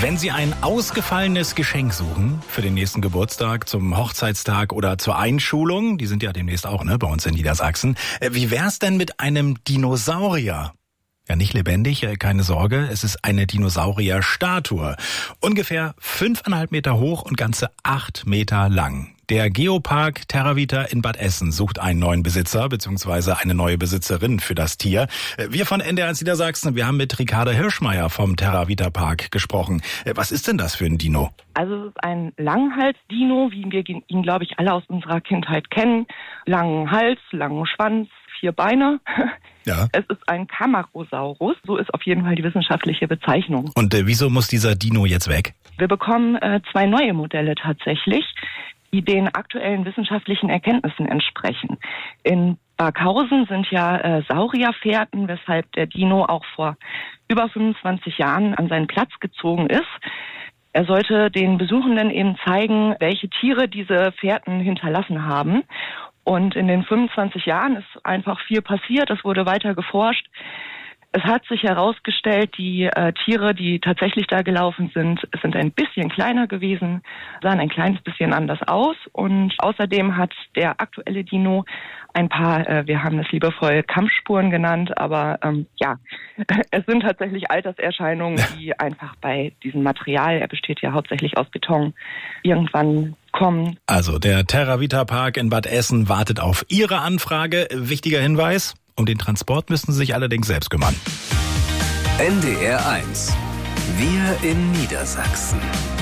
Wenn Sie ein ausgefallenes Geschenk suchen für den nächsten Geburtstag, zum Hochzeitstag oder zur Einschulung, die sind ja demnächst auch bei uns in Niedersachsen, wie wär's denn mit einem Dinosaurier? Ja, nicht lebendig, keine Sorge, es ist eine Dinosaurierstatue. Ungefähr 5,5 Meter hoch und ganze 8 Meter lang. Der Geopark Terravita in Bad Essen sucht einen neuen Besitzer bzw. eine neue Besitzerin für das Tier. Wir von NDR Niedersachsen, wir haben mit Ricarda Hirschmeier vom Terravita Park gesprochen. Was ist denn das für ein Dino? Also es ist ein Langhals-Dino, wie wir ihn, glaube ich, alle aus unserer Kindheit kennen. Langen Hals, langen Schwanz, 4 Beine. Ja. Es ist ein Camarasaurus, so ist auf jeden Fall die wissenschaftliche Bezeichnung. Und wieso muss dieser Dino jetzt weg? Wir bekommen 2 neue Modelle tatsächlich, die den aktuellen wissenschaftlichen Erkenntnissen entsprechen. In Barkhausen sind ja Saurierfährten, weshalb der Dino auch vor über 25 Jahren an seinen Platz gezogen ist. Er sollte den Besuchenden eben zeigen, welche Tiere diese Fährten hinterlassen haben. Und in den 25 Jahren ist einfach viel passiert, es wurde weiter geforscht. Es hat sich herausgestellt, die Tiere, die tatsächlich da gelaufen sind ein bisschen kleiner gewesen, sahen ein kleines bisschen anders aus. Und außerdem hat der aktuelle Dino ein paar, wir haben es liebevoll Kampfspuren genannt, aber es sind tatsächlich Alterserscheinungen, die einfach bei diesem Material, er besteht ja hauptsächlich aus Beton, irgendwann kommen. Also der Terravita Park in Bad Essen wartet auf Ihre Anfrage. Wichtiger Hinweis: Um den Transport müssen Sie sich allerdings selbst kümmern. NDR 1. Wir in Niedersachsen.